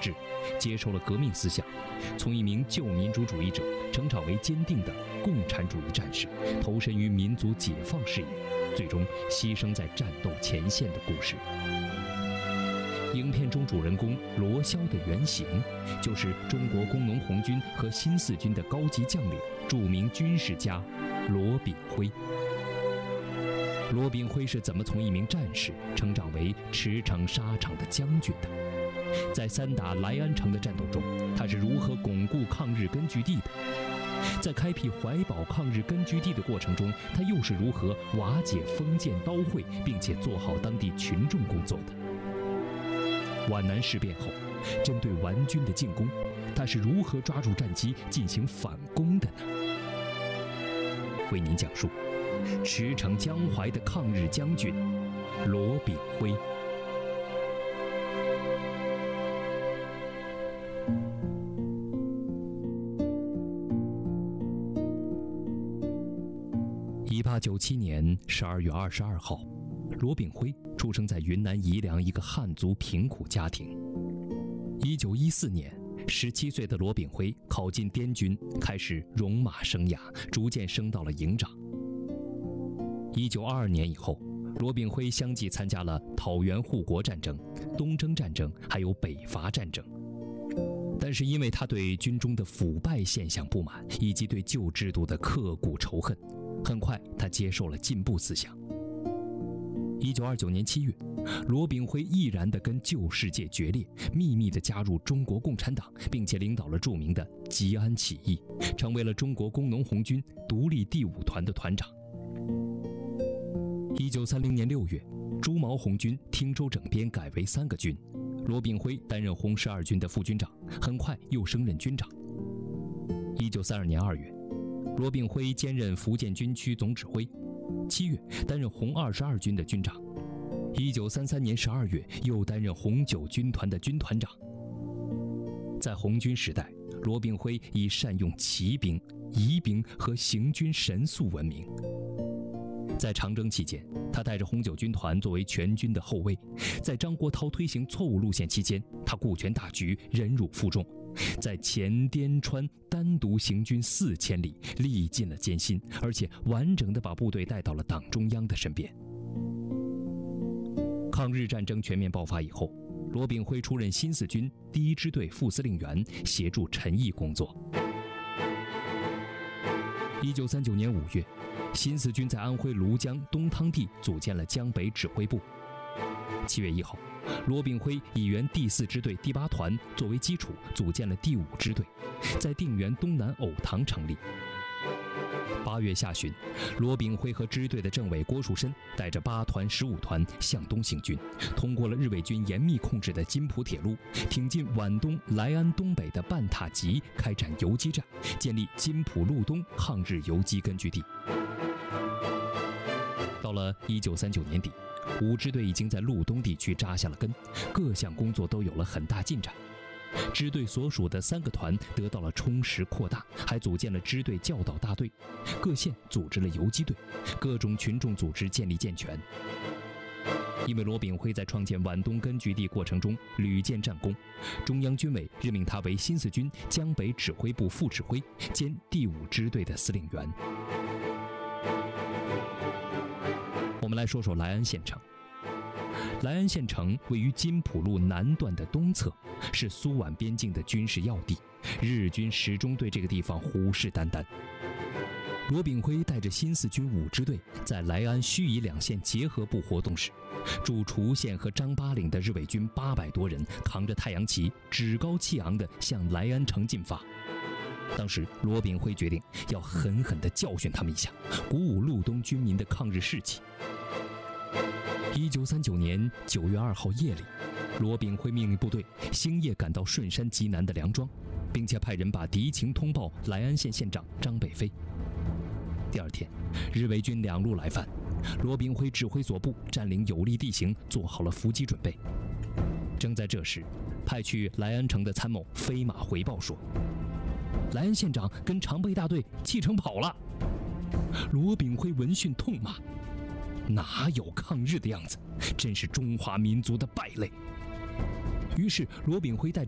治，接受了革命思想，从一名旧民主主义者成长为坚定的共产主义战士，投身于民族解放事业，最终牺牲在战斗前线的故事。影片中主人公罗霄的原型，就是中国工农红军和新四军的高级将领、著名军事家罗炳辉。罗炳辉是怎么从一名战士成长为驰骋沙场的将军的？在三打莱安城的战斗中，他是如何巩固抗日根据地的？在开辟怀堡抗日根据地的过程中，他又是如何瓦解封建刀会，并且做好当地群众工作的？皖南事变后，针对顽军的进攻，他是如何抓住战机进行反攻的呢？为您讲述驰骋江淮的抗日将军罗炳辉。1897年12月22号，罗炳辉出生在云南宜良一个汉族贫苦家庭。1914年，17岁的罗炳辉考进滇军，开始戎马生涯，逐渐升到了营长。1922年以后，罗炳辉相继参加了讨袁护国战争、东征战争，还有北伐战争。但是因为他对军中的腐败现象不满，以及对旧制度的刻骨仇恨，很快他接受了进步思想。1929年7月，罗炳辉毅然地跟旧世界决裂，秘密地加入中国共产党，并且领导了著名的吉安起义，成为了中国工农红军独立第5团的团长。1930年6月，朱毛红军汀州整编改为3个军，罗炳辉担任红12军的副军长，很快又升任军长。1932年2月，罗炳辉兼任福建军区总指挥，7月担任红22军的军长，1933年12月又担任红9军团的军团长。在红军时代，罗炳辉以善用骑兵、疑兵和行军神速闻名。在长征期间，他带着红9军团作为全军的后卫；在张国焘推行错误路线期间，他顾全大局，忍辱负重，在黔滇川单独行军4000里，历尽了艰辛，而且完整地把部队带到了党中央的身边。抗日战争全面爆发以后，罗炳辉出任新四军第1支队副司令员，协助陈毅工作。1939年5月，新四军在安徽庐江东汤地组建了江北指挥部。7月1号，罗炳辉以原第4支队第8团作为基础，组建了第5支队，在定远东南藕塘成立。8月下旬，罗炳辉和支队的政委郭树申带着8团、15团向东行军，通过了日伪军严密控制的津浦铁路，挺进皖东莱安东北的半塔集，开展游击战，建立津浦路东抗日游击根据地。到了1939年底，5支队已经在路东地区扎下了根，各项工作都有了很大进展。支队所属的3个团得到了充实扩大，还组建了支队教导大队，各县组织了游击队，各种群众组织建立健全。因为罗炳辉在创建皖东根据地过程中屡建战功，中央军委任命他为新四军江北指挥部副指挥兼第5支队的司令员。我们来说说莱安县城。莱安县城位于津浦路南段的东侧，是苏皖边境的军事要地，日军始终对这个地方虎视眈眈。罗炳辉带着新四军5支队在莱安盱眙2县结合部活动时，驻滁县和张巴岭的日伪军800多人扛着太阳旗，趾高气昂地向莱安城进发。当时罗炳辉决定要狠狠地教训他们一下，鼓舞路东军民的抗日士气。1939年9月2号夜里，罗炳辉命令部队星夜赶到顺山极南的梁庄，并且派人把敌情通报莱安县县长张北飞。第2天，日伪军2路来犯，罗炳辉指挥所部占领有利地形，做好了伏击准备。正在这时，派去莱安城的参谋飞马回报说，莱安县长跟常备大队弃城跑了。罗炳辉闻讯痛骂，哪有抗日的样子，真是中华民族的败类。于是罗炳辉带着